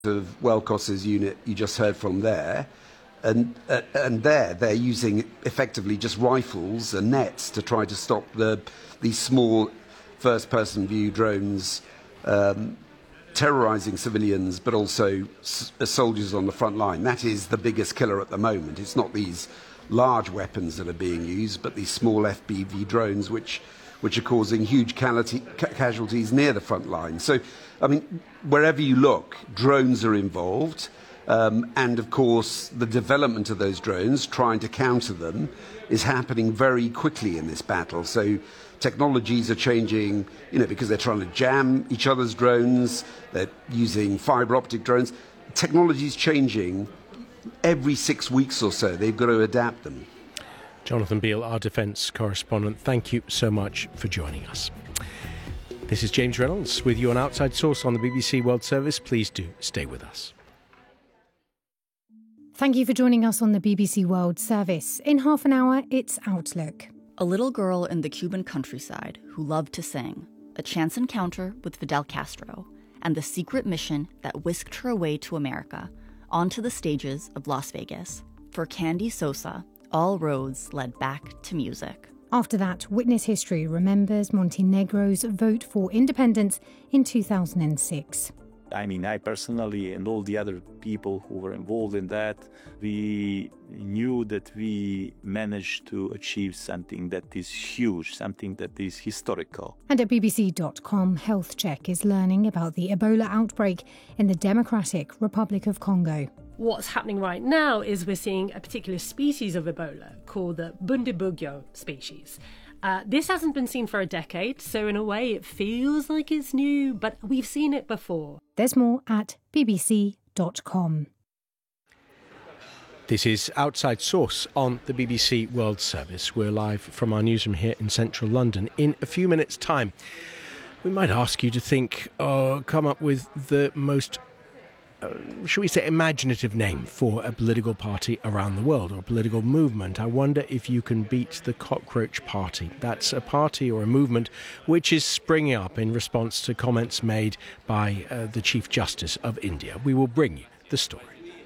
of Wellcoss's unit you just heard from there, and there they're using effectively just rifles and nets to try to stop these small first-person view drones terrorising civilians, but also soldiers on the front line. That is the biggest killer at the moment. It's not these large weapons that are being used, but these small FPV drones, which are causing huge casualties near the front line. So, I mean, wherever you look, drones are involved. And, of course, the development of those drones, trying to counter them, is happening very quickly in this battle. So technologies are changing, because they're trying to jam each other's drones. They're using fibre optic drones. Technology's changing every 6 weeks or so. They've got to adapt them. Jonathan Beale, our defence correspondent, thank you so much for joining us. This is James Reynolds with you on Outside Source on the BBC World Service. Please do stay with us. Thank you for joining us on the BBC World Service. In half an hour, it's Outlook. A little girl in the Cuban countryside who loved to sing, a chance encounter with Fidel Castro, and the secret mission that whisked her away to America, onto the stages of Las Vegas. For Candy Sosa, all roads led back to music. After that, Witness History remembers Montenegro's vote for independence in 2006. I mean, I personally and all the other people who were involved in that, we knew that we managed to achieve something that is huge, something that is historical. And at BBC.com, Health Check is learning about the Ebola outbreak in the Democratic Republic of Congo. What's happening right now is we're seeing a particular species of Ebola called the Bundibugyo species. This hasn't been seen for a decade, so in a way it feels like it's new, but we've seen it before. There's more at bbc.com. This is Outside Source on the BBC World Service. We're live from our newsroom here in central London. In a few minutes' time, we might ask you to think or come up with the most should we say, imaginative name for a political party around the world or a political movement. I wonder if you can beat the Cockroach Party. That's a party or a movement which is springing up in response to comments made by the Chief Justice of India. We will bring you the story.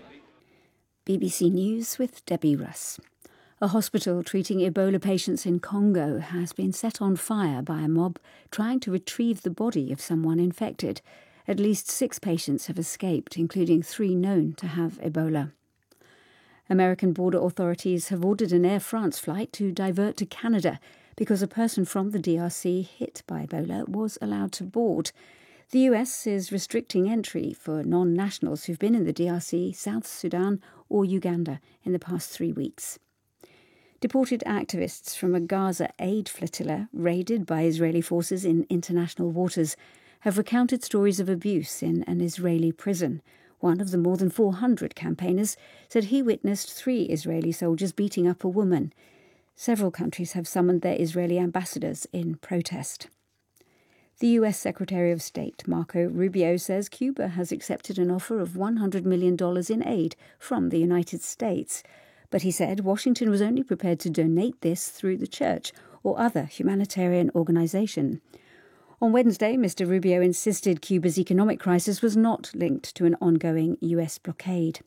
BBC News with Debbie Russ. A hospital treating Ebola patients in Congo has been set on fire by a mob trying to retrieve the body of someone infected. At least 6 patients have escaped, including 3 known to have Ebola. American border authorities have ordered an Air France flight to divert to Canada because a person from the DRC hit by Ebola was allowed to board. The US is restricting entry for non-nationals who've been in the DRC, South Sudan or Uganda in the past 3 weeks. Deported activists from a Gaza aid flotilla raided by Israeli forces in international waters have recounted stories of abuse in an Israeli prison. One of the more than 400 campaigners said he witnessed 3 Israeli soldiers beating up a woman. Several countries have summoned their Israeli ambassadors in protest. The US Secretary of State, Marco Rubio, says Cuba has accepted an offer of $100 million in aid from the United States. But he said Washington was only prepared to donate this through the church or other humanitarian organisation. On Wednesday, Mr. Rubio insisted Cuba's economic crisis was not linked to an ongoing US blockade.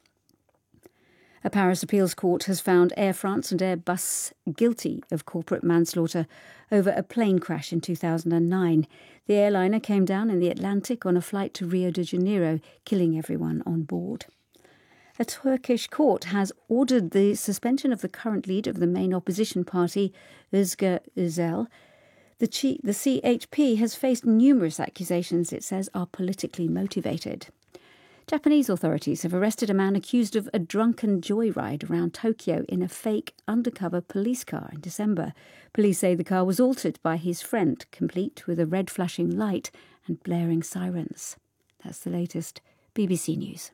A Paris appeals court has found Air France and Airbus guilty of corporate manslaughter over a plane crash in 2009. The airliner came down in the Atlantic on a flight to Rio de Janeiro, killing everyone on board. A Turkish court has ordered the suspension of the current leader of the main opposition party, Özgür Özel. The CHP has faced numerous accusations it says are politically motivated. Japanese authorities have arrested a man accused of a drunken joyride around Tokyo in a fake undercover police car in December. Police say the car was altered by his friend, complete with a red flashing light and blaring sirens. That's the latest. BBC News.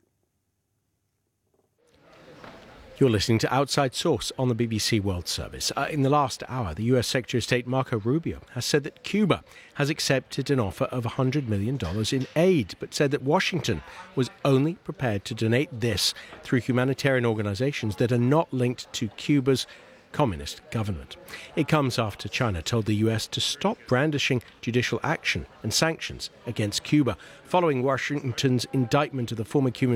You're listening to Outside Source on the BBC World Service. In the last hour, the US Secretary of State Marco Rubio has said that Cuba has accepted an offer of $100 million in aid, but said that Washington was only prepared to donate this through humanitarian organisations that are not linked to Cuba's communist government. It comes after China told the US to stop brandishing judicial action and sanctions against Cuba, following Washington's indictment of the former Cuban